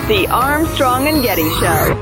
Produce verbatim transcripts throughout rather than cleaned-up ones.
The Armstrong and Getty Show.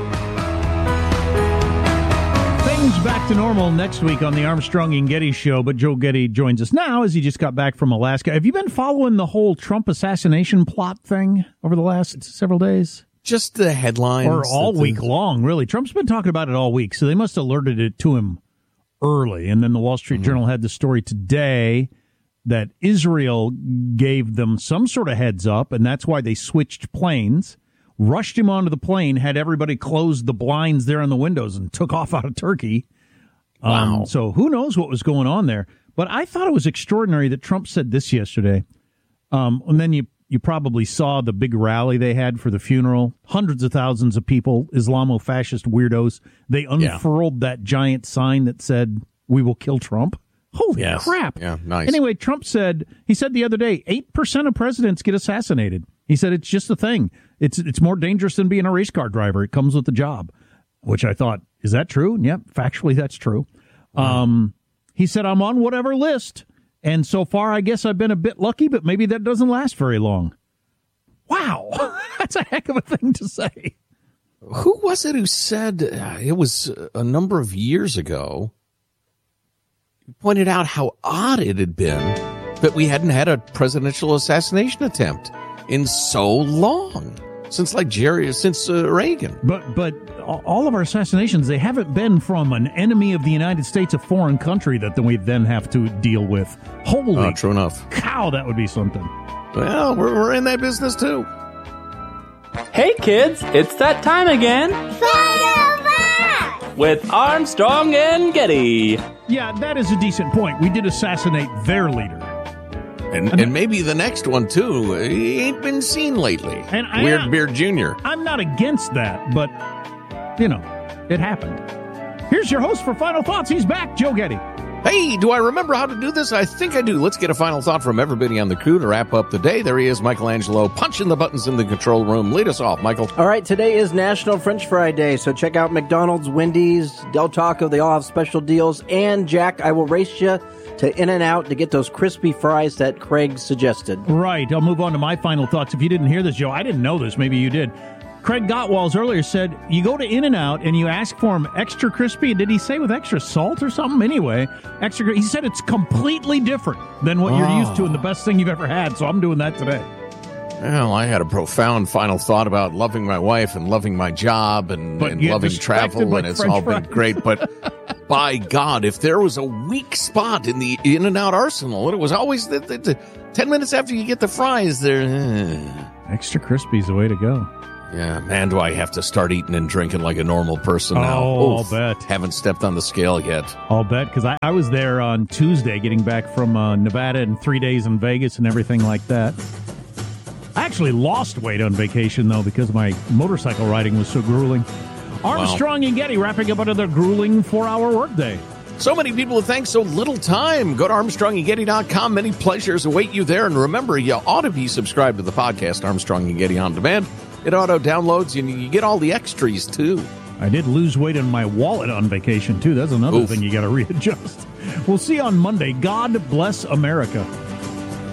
Things back to normal next week on the Armstrong and Getty Show, but Joe Getty joins us now as he just got back from Alaska. Have you been following the whole Trump assassination plot thing over the last several days? Just the headlines. Or all the, week long, really. Trump's been talking about it all week, so they must have alerted it to him early. And then the Wall Street mm-hmm. Journal had the story today that Israel gave them some sort of heads up, and that's why they switched planes, rushed him onto the plane, had everybody close the blinds there on the windows, and took off out of Turkey. Wow. Um, so who knows what was going on there. But I thought it was extraordinary that Trump said this yesterday. Um, and then you, you probably saw the big rally they had for the funeral. Hundreds of thousands of people, Islamo-fascist weirdos. They unfurled yeah. that giant sign that said, "We will kill Trump." Holy yes. crap. Yeah, nice. Anyway, Trump said, he said the other day, eight percent of presidents get assassinated. He said it's just a thing. It's it's more dangerous than being a race car driver. It comes with the job, which I thought, is that true? And yep, factually, that's true. Wow. Um, he said, I'm on whatever list. And so far, I guess I've been a bit lucky, but maybe that doesn't last very long. Wow. That's a heck of a thing to say. Who was it who said, uh, it was a number of years ago, pointed out how odd it had been that we hadn't had a presidential assassination attempt in so long, since like Jerry, since uh, Reagan. But but all of our assassinations, they haven't been from an enemy of the United States, a foreign country that we then have to deal with. Holy uh, true enough. cow, that would be something. Well, we're, we're in that business too. Hey kids, it's that time again. With Armstrong and Getty. Yeah, that is a decent point. We did assassinate their leader. And, and, and maybe the next one, too. He ain't been seen lately. And I, Weird Beard Junior I'm not against that, but, you know, it happened. Here's your host for Final Thoughts. He's back, Joe Getty. Hey, do I remember how to do this? I think I do. Let's get a final thought from everybody on the crew to wrap up the day. There he is, Michelangelo, punching the buttons in the control room. Lead us off, Michael. All right, today is National French Fry Day, so check out McDonald's, Wendy's, Del Taco. They all have special deals. And, Jack, I will race you to In-N-Out to get those crispy fries that Craig suggested. Right. I'll move on to my final thoughts. If you didn't hear this, Joe, I didn't know this. Maybe you did. Craig Gottwalls earlier said you go to In-N-Out and you ask for them extra crispy. Did he say with extra salt or something? Anyway, extra. He said it's completely different than what oh. you're used to and the best thing you've ever had. So I'm doing that today. Well, I had a profound final thought about loving my wife and loving my job and, and loving travel, like and it's French all fries. been great. But by God, if there was a weak spot in the In-N-Out arsenal, it was always the, the, the ten minutes after you get the fries there. Uh, extra crispy is the way to go. Yeah, man, do I have to start eating and drinking like a normal person now. Oh, Oof, I'll bet. Haven't stepped on the scale yet. I'll bet, because I, I was there on Tuesday getting back from uh, Nevada and three days in Vegas and everything like that. I actually lost weight on vacation, though, because my motorcycle riding was so grueling. Armstrong wow. and Getty wrapping up another grueling four-hour workday. So many people who thank so little time. Go to Armstrong and Getty dot com. Many pleasures await you there. And remember, you ought to be subscribed to the podcast, Armstrong and Getty On Demand. It auto-downloads, and you get all the extras, too. I did lose weight in my wallet on vacation, too. That's another Oof. thing you got to readjust. We'll see you on Monday. God bless America.